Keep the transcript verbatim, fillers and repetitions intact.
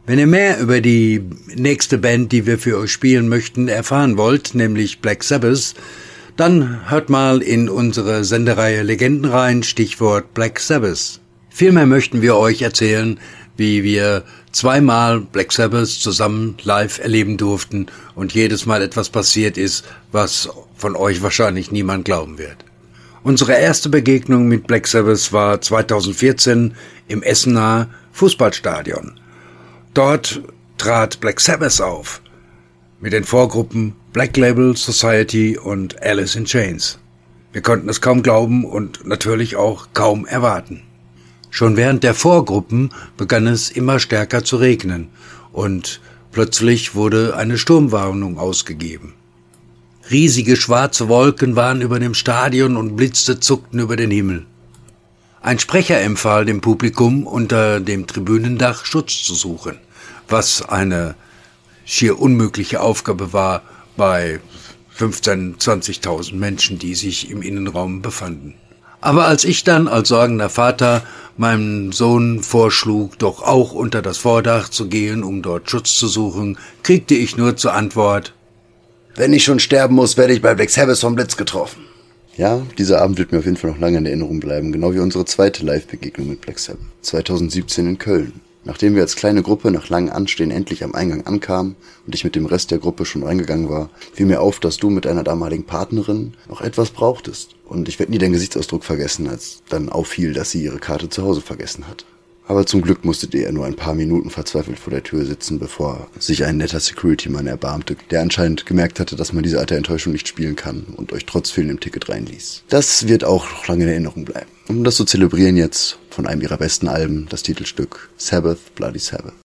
Wenn ihr mehr über die nächste Band, die wir für euch spielen möchten, erfahren wollt, nämlich Black Sabbath, dann hört mal in unsere Sendereihe Legenden rein, Stichwort Black Sabbath. Vielmehr möchten wir euch erzählen, wie wir zweimal Black Sabbath zusammen live erleben durften und jedes Mal etwas passiert ist, was von euch wahrscheinlich niemand glauben wird. Unsere erste Begegnung mit Black Sabbath war zweitausendvierzehn im Essener Fußballstadion. Dort trat Black Sabbath auf mit den Vorgruppen Black Label Society und Alice in Chains. Wir konnten es kaum glauben und natürlich auch kaum erwarten. Schon während der Vorgruppen begann es immer stärker zu regnen und plötzlich wurde eine Sturmwarnung ausgegeben. Riesige schwarze Wolken waren über dem Stadion und Blitze zuckten über den Himmel. Ein Sprecher empfahl dem Publikum, unter dem Tribünendach Schutz zu suchen, was eine schier unmögliche Aufgabe war bei fünfzehntausend, zwanzigtausend Menschen, die sich im Innenraum befanden. Aber als ich dann als sorgender Vater meinem Sohn vorschlug, doch auch unter das Vordach zu gehen, um dort Schutz zu suchen, kriegte ich nur zur Antwort: Wenn ich schon sterben muss, werde ich bei Black Sabbath vom Blitz getroffen. Ja, dieser Abend wird mir auf jeden Fall noch lange in Erinnerung bleiben, genau wie unsere zweite Live-Begegnung mit Black Sabbath, zweitausendsiebzehn in Köln. Nachdem wir als kleine Gruppe nach langem Anstehen endlich am Eingang ankamen und ich mit dem Rest der Gruppe schon reingegangen war, fiel mir auf, dass du mit deiner damaligen Partnerin noch etwas brauchtest. Und ich werde nie deinen Gesichtsausdruck vergessen, als dann auffiel, dass sie ihre Karte zu Hause vergessen hat. Aber zum Glück musstet ihr ja nur ein paar Minuten verzweifelt vor der Tür sitzen, bevor sich ein netter Security-Mann erbarmte, der anscheinend gemerkt hatte, dass man diese Art der Enttäuschung nicht spielen kann und euch trotz fehlendem Ticket reinließ. Das wird auch noch lange in Erinnerung bleiben. Um das zu zelebrieren jetzt von einem ihrer besten Alben, das Titelstück Sabbath, Bloody Sabbath.